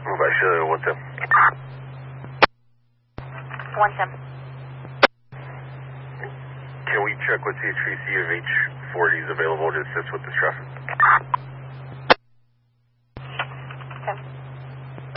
Move Sheila 110. 110. Can we check with see if HVC of H40 is available to assist with this traffic?